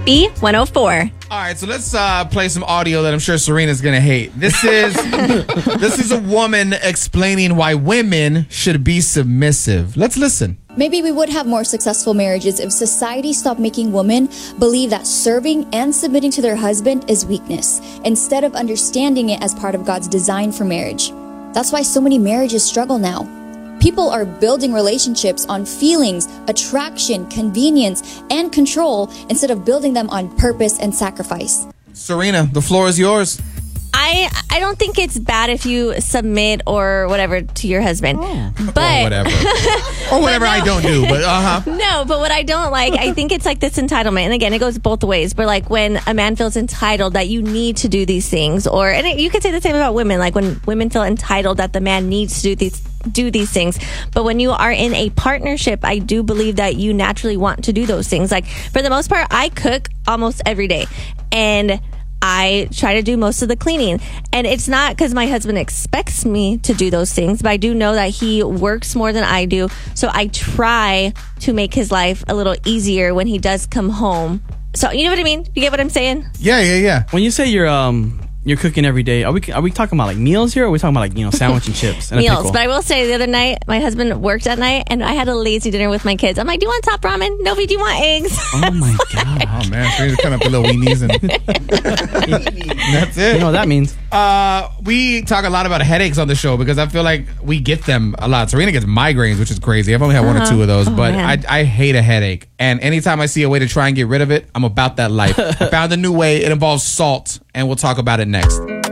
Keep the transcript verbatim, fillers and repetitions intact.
B one oh four. All right, so let's uh, play some audio that I'm sure Serena's going to hate. This is this is a woman explaining why women should be submissive. Let's listen. Maybe we would have more successful marriages if society stopped making women believe that serving and submitting to their husband is weakness, instead of understanding it as part of God's design for marriage. That's why so many marriages struggle now. People are building relationships on feelings, attraction, convenience, and control instead of building them on purpose and sacrifice. Serena, the floor is yours. I I don't think it's bad if you submit or whatever to your husband. Oh. But Or whatever. Or whatever I don't do, but uh-huh. No, but what I don't like, I think it's like this entitlement. And again, it goes both ways. But like when a man feels entitled that you need to do these things, or, and it, you could say the same about women, like when women feel entitled that the man needs to do these do these things. But when you are in a partnership, I do believe that you naturally want to do those things. Like for the most part, I cook almost every day. And I try to do most of the cleaning. And it's not because my husband expects me to do those things, but I do know that he works more than I do. So I try to make his life a little easier when he does come home. So you know what I mean? You get what I'm saying? Yeah, yeah, yeah. When you say you're um you're cooking every day, are we are we talking about like meals here, or are we talking about like, you know, sandwich and chips and a Meals. pickle? But I will say the other night, my husband worked at night and I had a lazy dinner with my kids. I'm like, do you want top ramen? Novi, do you want eggs? Oh my god. Oh man, Serena's coming up with little weenies and that's it. You know what that means? Uh, we talk a lot about headaches on the show because I feel like we get them a lot. Serena gets migraines, which is crazy. I've only had one or two of those, Oh, but man. I, I hate a headache. And anytime I see a way to try and get rid of it, I'm about that life. I found a new way. It involves salt, and we'll talk about it next.